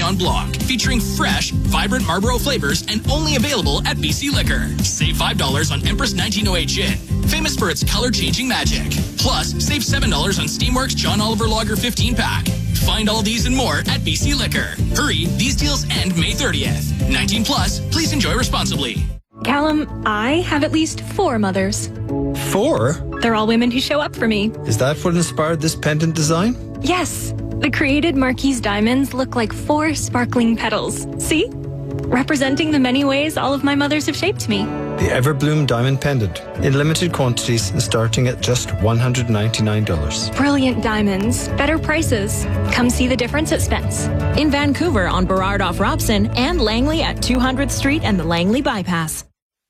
Sauvignon Blanc, featuring fresh, vibrant Marlborough flavors and only available at BC Liquor. Save $5 on Empress 1908 Gin, famous for its color-changing magic. Plus, save $7 on Steamworks John Oliver Lager 15-pack. Find all these and more at BC Liquor. Hurry, these deals end May 30th. 19 plus, please enjoy responsibly. Callum, I have at least 4 mothers. 4? They're all women who show up for me. Is that what inspired this pendant design? Yes. The created Marquise diamonds look like 4 sparkling petals. See? Representing the many ways all of my mothers have shaped me. The Everbloom Diamond Pendant, in limited quantities and starting at just $199. Brilliant diamonds, better prices. Come see the difference at Spence. In Vancouver on Burrard off Robson and Langley at 200th Street and the Langley Bypass.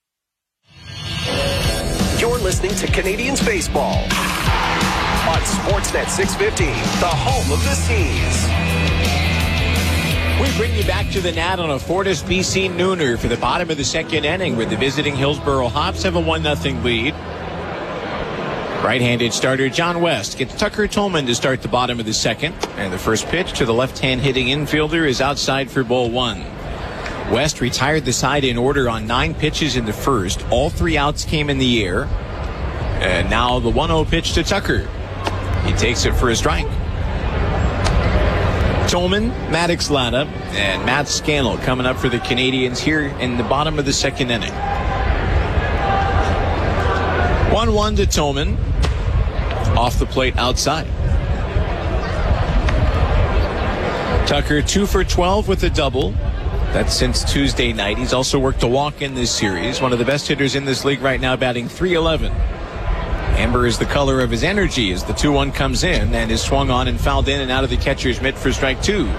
You're listening to Canadians Baseball on Sportsnet 650, the home of the Seas. We bring you back to the Nat on a Fortis BC nooner for the bottom of the second inning, where the visiting Hillsborough Hops have a 1-0 lead. Right-handed starter John West gets Tucker Tolman to start the bottom of the second, and the first pitch to the left-hand hitting infielder is outside for ball 1. West retired the side in order on 9 pitches in the first. All 3 outs came in the air. And now the 1-0 pitch to Tucker. He takes it for a strike. Tolman, Maddox Latta, and Matt Scannell coming up for the Canadians here in the bottom of the second inning. 1-1 to Tolman. Off the plate outside. Tucker 2 for 12 with a double. That's since Tuesday night. He's also worked a walk in this series. One of the best hitters in this league right now, batting .311. Amber is the color of his energy as the 2-1 comes in and is swung on and fouled in and out of the catcher's mitt for strike 2.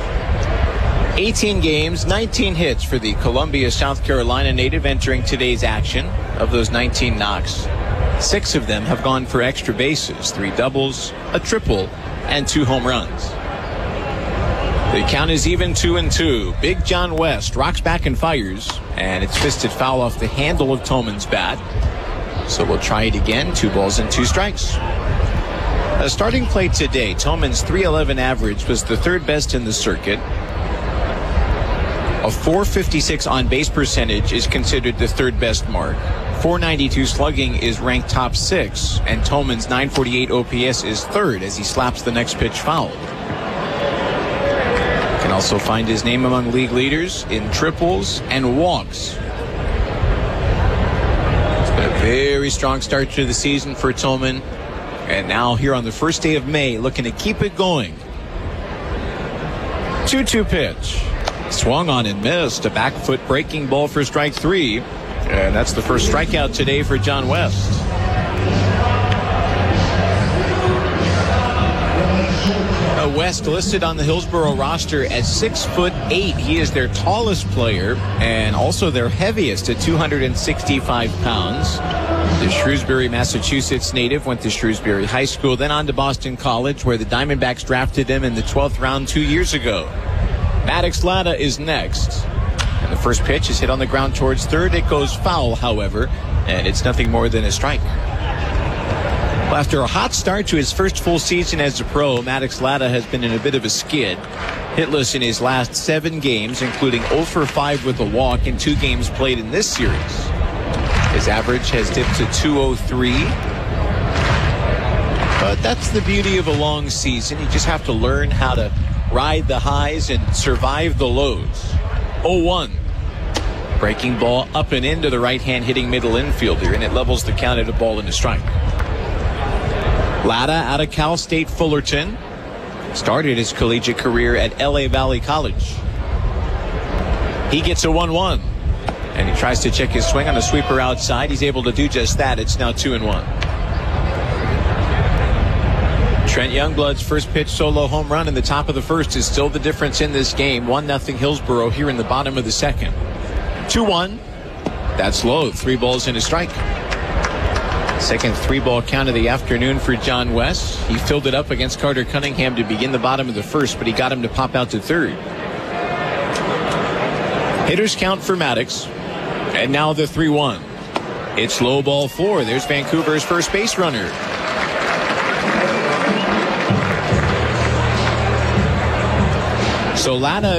18 games, 19 hits for the Columbia, South Carolina native entering today's action. Of those 19 knocks, 6 of them have gone for extra bases, 3 doubles, a triple, and 2 home runs. The count is even 2-2. Big John West rocks back and fires, and it's fisted foul off the handle of Tolman's bat. So we'll try it again. 2 balls and 2 strikes. A starting play today, Tolman's .311 average was the 3rd best in the circuit. A .456 on-base percentage is considered the 3rd best mark. .492 slugging is ranked top 6, and Tolman's .948 OPS is 3rd as he slaps the next pitch foul. Can also find his name among league leaders in triples and walks. Very strong start to the season for Tolman. And now here on the first day of May, looking to keep it going. 2-2 pitch. Swung on and missed. A back foot breaking ball for strike 3. And that's the first strikeout today for John West. West listed on the Hillsborough roster at 6'8". He is their tallest player and also their heaviest at 265 pounds. The Shrewsbury, Massachusetts native went to Shrewsbury High School, then on to Boston College, where the Diamondbacks drafted him in the 12th round 2 years ago. Maddox Latta is next. And the first pitch is hit on the ground towards third. It goes foul, however, and it's nothing more than a strike. Well, after a hot start to his first full season as a pro, Maddox Latta has been in a bit of a skid. Hitless in his last 7 games, including 0 for 5 with a walk in 2 games played in this series. His average has dipped to .203. But that's the beauty of a long season. You just have to learn how to ride the highs and survive the lows. 0-1. Breaking ball up and into the right-hand hitting middle infielder, and it levels the count at a ball and a strike. Latta out of Cal State Fullerton. Started his collegiate career at LA Valley College. He gets a 1-1. And he tries to check his swing on a sweeper outside. He's able to do just that. It's now 2-1. Trent Youngblood's first pitch solo home run in the top of the first is still the difference in this game. 1-0 Hillsborough here in the bottom of the second. 2-1. That's low. 3 balls and a strike. Second 3-ball count of the afternoon for John West. He filled it up against Carter Cunningham to begin the bottom of the first, but he got him to pop out to third. Hitters count for Maddox. And now the 3-1. It's low ball 4. There's Vancouver's first base runner. So Latta